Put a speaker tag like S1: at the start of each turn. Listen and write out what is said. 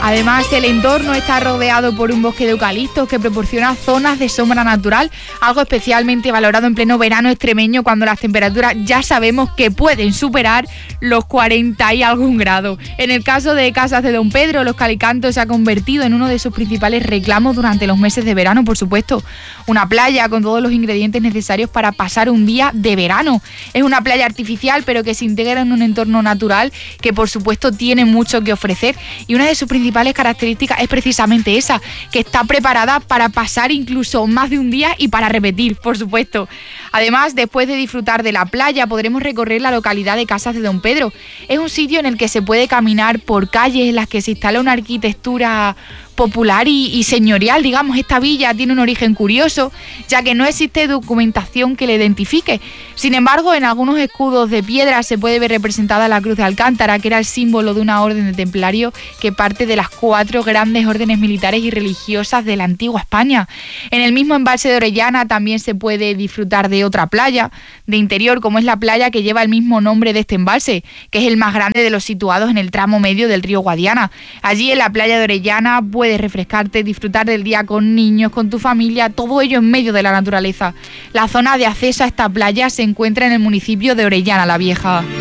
S1: Además, el entorno está rodeado por un bosque de eucaliptos que proporciona zonas de sombra natural, algo especialmente valorado en pleno verano extremeño cuando las temperaturas ya sabemos que pueden superar los 40 y algún grado. En el caso de Casas de Don Pedro, Los Calicantos se ha convertido en uno de sus principales reclamos durante los meses de verano, por supuesto. Una playa con todos los ingredientes necesarios para pasar un día de verano. Es una playa artificial, pero que se integra en un entorno natural que, por supuesto, tiene mucho que ofrecer. Y una de sus principales características es precisamente esa, que está preparada para pasar incluso más de un día y para repetir, por supuesto. Además, después de disfrutar de la playa, podremos recorrer la localidad de Casas de Don Pedro. Es un sitio en el que se puede caminar por calles en las que se instala una arquitectura popular y señorial, digamos. Esta villa tiene un origen curioso, ya que no existe documentación que la identifique. Sin embargo, en algunos escudos de piedra se puede ver representada la Cruz de Alcántara, que era el símbolo de una orden de templarios que parte de las 4 grandes órdenes militares y religiosas de la antigua España. En el mismo embalse de Orellana también se puede disfrutar de otra playa de interior, como es la playa que lleva el mismo nombre de este embalse, que es el más grande de los situados en el tramo medio del río Guadiana. Allí, en la playa de Orellana, puedes refrescarte, disfrutar del día con niños, con tu familia, todo ello en medio de la naturaleza. La zona de acceso a esta playa se encuentra en el municipio de Orellana la Vieja.